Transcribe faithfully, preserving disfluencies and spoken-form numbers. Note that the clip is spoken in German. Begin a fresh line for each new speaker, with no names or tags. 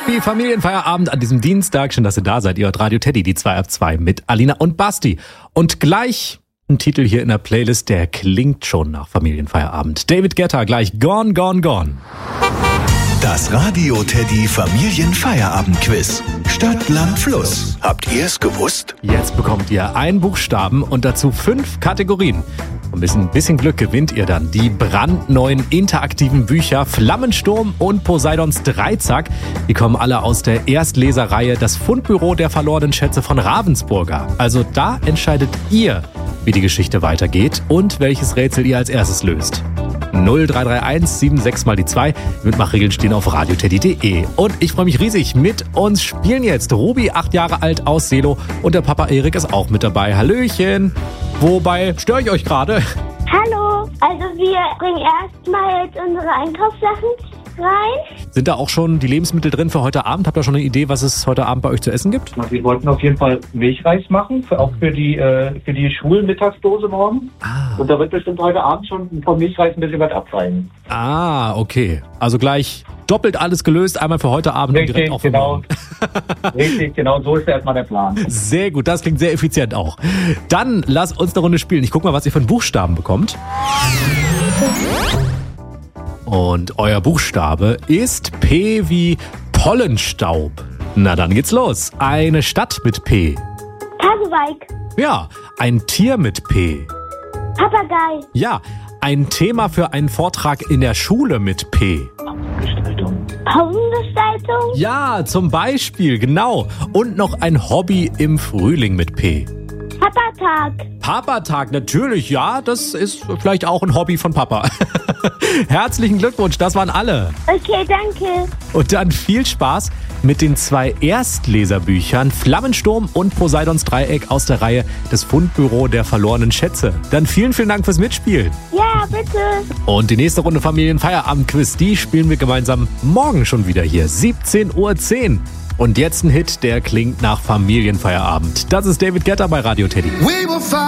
Happy Familienfeierabend an diesem Dienstag. Schön, dass ihr da seid. Ihr hört Radio Teddy, die zwei ab zwei mit Alina und Basti. Und gleich ein Titel hier in der Playlist, der klingt schon nach Familienfeierabend. David Guetta, gleich Gone, Gone, Gone.
Das Radio Teddy Familienfeierabend-Quiz. Stadt, Land, Fluss. Habt ihr es gewusst?
Jetzt bekommt ihr einen Buchstaben und dazu fünf Kategorien. Und mit ein bisschen Glück gewinnt ihr dann die brandneuen interaktiven Bücher Flammensturm und Poseidons Dreizack. Die kommen alle aus der Erstleserreihe Das Fundbüro der verlorenen Schätze von Ravensburger. Also da entscheidet ihr, wie die Geschichte weitergeht und welches Rätsel ihr als erstes löst. null drei drei eins sieben sechs mal die zwei. Die Mitmachregeln stehen auf radioteddy punkt de. Und ich freue mich riesig. Mit uns spielen jetzt Ruby, acht Jahre alt, aus Seelow. Und der Papa Erik ist auch mit dabei. Hallöchen. Wobei, störe ich euch gerade?
Hallo. Also wir bringen erstmal jetzt unsere Einkaufssachen rein.
Sind da auch schon die Lebensmittel drin für heute Abend? Habt ihr schon eine Idee, was es heute Abend bei euch zu essen gibt?
Wir wollten auf jeden Fall Milchreis machen, für, auch für die, äh, für die Schulmittagsdose morgen. Ah. Und da wird bestimmt heute Abend schon vom Milchreis ein bisschen was abfallen.
Ah, okay. Also gleich doppelt alles gelöst, einmal für heute Abend
Richtig,
und direkt auch für
genau.
morgen.
Richtig, genau, so ist erstmal der Plan.
Sehr gut, das klingt sehr effizient auch. Dann lasst uns eine Runde spielen. Ich guck mal, was ihr für einen Buchstaben bekommt. Und euer Buchstabe ist P wie Pollenstaub. Na, dann geht's los. Eine Stadt mit P.
Pasewalk.
Ja, ein Tier mit P.
Papagei.
Ja, ein Thema für einen Vortrag in der Schule mit P.
Gestaltung.
Pausengestaltung.
Ja, zum Beispiel, genau. Und noch ein Hobby im Frühling mit P.
Papatag.
Papatag, natürlich, ja, das ist vielleicht auch ein Hobby von Papa. Herzlichen Glückwunsch, das waren alle.
Okay, danke.
Und dann viel Spaß mit den zwei Erstleserbüchern Flammensturm und Poseidons Dreieck aus der Reihe Das Fundbüro der verlorenen Schätze. Dann vielen, vielen Dank fürs Mitspielen.
Ja, bitte.
Und die nächste Runde Familienfeierabend-Quiz, die spielen wir gemeinsam morgen schon wieder hier, siebzehn Uhr zehn. Und jetzt ein Hit, der klingt nach Familienfeierabend. Das ist David Guetta bei Radio Teddy.